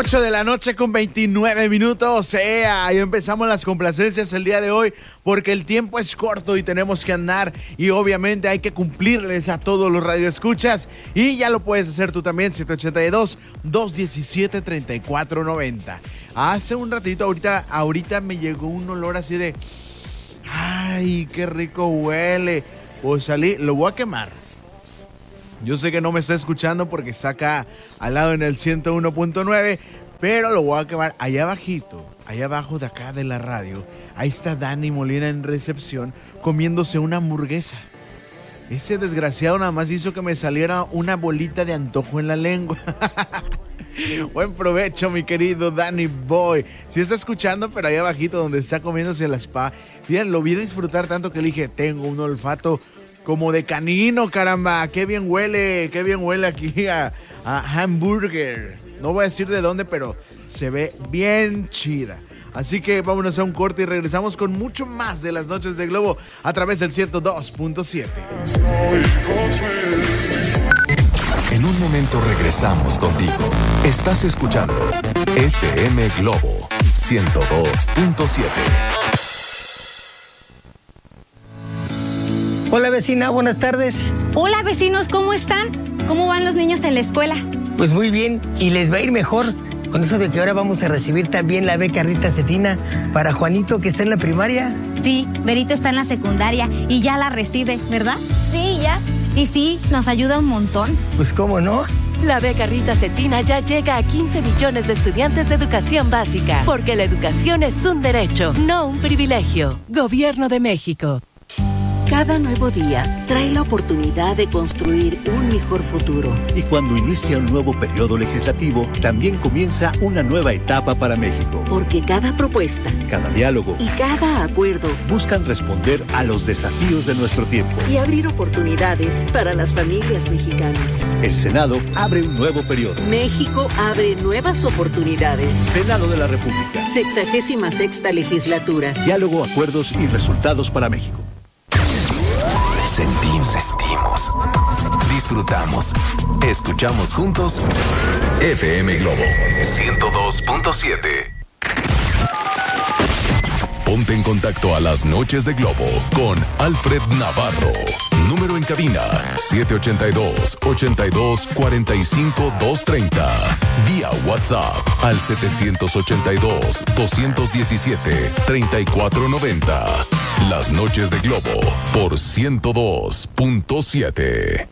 8 de la noche con 29 minutos. Ahí empezamos las complacencias el día de hoy porque el tiempo es corto y tenemos que andar y obviamente hay que cumplirles a todos los radioescuchas y ya lo puedes hacer tú también, 782-217-3490. Hace un ratito, ahorita me llegó un olor así de ¡ay, qué rico huele! Pues salí, lo voy a quemar. Yo sé que no me está escuchando porque está acá al lado en el 101.9, pero lo voy a quemar allá abajito, allá abajo de acá de la radio. Ahí está Dani Molina en recepción comiéndose una hamburguesa. Ese desgraciado nada más hizo que me saliera una bolita de antojo en la lengua. Buen provecho, mi querido Danny Boy. Sí está escuchando, pero ahí abajito donde está comiéndose la spa. Bien, lo vi disfrutar tanto que le dije, tengo un olfato como de canino, caramba. Qué bien huele aquí a hamburger. No voy a decir de dónde, pero se ve bien chida. Así que vámonos a un corte y regresamos con mucho más de las noches de Globo a través del 102.7. En un momento regresamos contigo. Estás escuchando FM Globo 102.7. Hola vecina, buenas tardes. Hola vecinos, ¿cómo están? ¿Cómo van los niños en la escuela? Pues muy bien, y les va a ir mejor con eso de que ahora vamos a recibir también la beca Rita Cetina para Juanito que está en la primaria. Sí, Berito está en la secundaria y ya la recibe, ¿verdad? Sí, ya. Y sí, nos ayuda un montón. Pues cómo no. La beca Rita Cetina ya llega a 15 millones de estudiantes de educación básica, porque la educación es un derecho, no un privilegio. Gobierno de México. Cada nuevo día trae la oportunidad de construir un mejor futuro. Y cuando inicia un nuevo periodo legislativo, también comienza una nueva etapa para México. Porque cada propuesta, cada diálogo y cada acuerdo buscan responder a los desafíos de nuestro tiempo y abrir oportunidades para las familias mexicanas. El Senado abre un nuevo periodo. México abre nuevas oportunidades. Senado de la República. 66ª legislatura. Diálogo, acuerdos y resultados para México. Sentimos, disfrutamos, escuchamos juntos FM Globo 102.7. Ponte en contacto a las noches de Globo con Alfred Navarro. Número en cabina 782-82-45-230. Vía WhatsApp al 782-217-3490. Las noches de Globo por 102.7.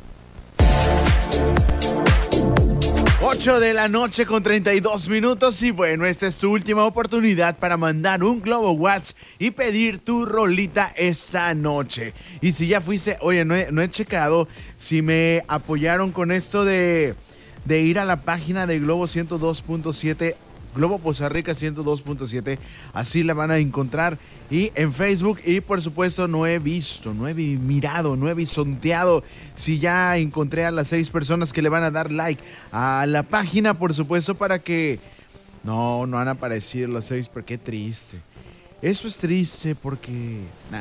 8 de la noche con 32 minutos y bueno, esta es tu última oportunidad para mandar un Globo WhatsApp y pedir tu rolita esta noche. Y si ya fuiste, oye, no he checado si me apoyaron con esto de ir a la página de Globo 102.7, Globo Poza Rica 102.7, así la van a encontrar, y en Facebook, y por supuesto no he mirado, no he bisonteado si ya encontré a las 6 personas que le van a dar like a la página, por supuesto, para que no han aparecido las 6, pero qué triste. Eso es triste porque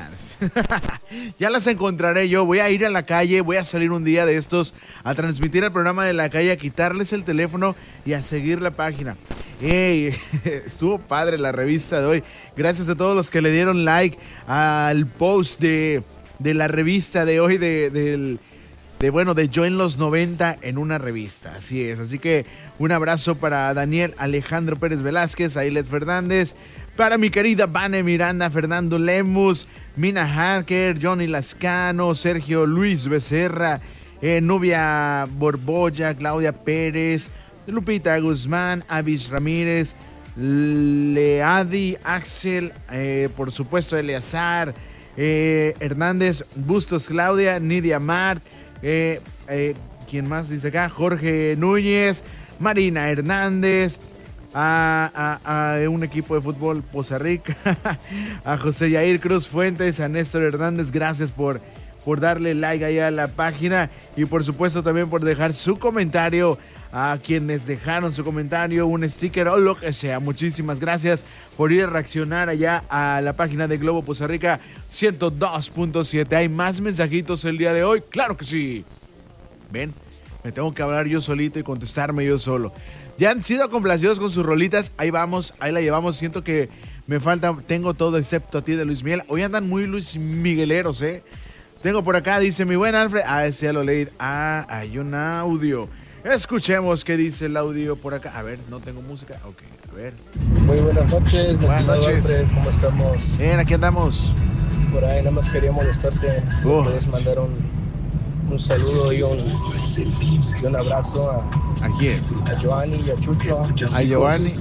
ya las encontraré yo. Voy a ir a la calle, voy a salir un día de estos a transmitir el programa de la calle, a quitarles el teléfono y a seguir la página. Ey, estuvo padre la revista de hoy. Gracias a todos los que le dieron like al post de la revista de hoy de Yo en los 90 en una revista. Así es, así que un abrazo para Daniel Alejandro Pérez Velázquez, Ailet Fernández, para mi querida Vane Miranda, Fernando Lemus, Mina Harker, Johnny Lascano, Sergio Luis Becerra, Nubia Borbolla, Claudia Pérez, Lupita Guzmán, Avis Ramírez, Leadi, Axel, por supuesto Eleazar, Hernández, Bustos Claudia, Nidia Mart, ¿quién más dice acá? Jorge Núñez, Marina Hernández, a un equipo de fútbol Poza Rica, a José Yair Cruz Fuentes, a Néstor Hernández, gracias por darle like ahí a la página y por supuesto también por dejar su comentario, a quienes dejaron su comentario, un sticker o lo que sea. Muchísimas gracias por ir a reaccionar allá a la página de Globo Poza Rica 102.7. ¿Hay más mensajitos el día de hoy? ¡Claro que sí! Ven, Me tengo que hablar yo solito y contestarme yo solo. Ya han sido complacidos con sus rolitas. Ahí vamos, ahí la llevamos. Siento que me falta, tengo todo excepto a ti de Luis Miguel. Hoy andan muy Luis Migueleros, ¿eh? Tengo por acá, dice mi buen Alfred. Ese ya lo leí. Hay un audio. Escuchemos qué dice el audio por acá. A ver, no tengo música. Ok, a ver. Muy buenas noches, Buenas noches. Alfred, ¿cómo estamos? Bien, aquí andamos. Por ahí nada más quería molestarte. Si me puedes mandar un saludo y un abrazo ¿A quién? a Giovanni y a Chucho. A Giovanni.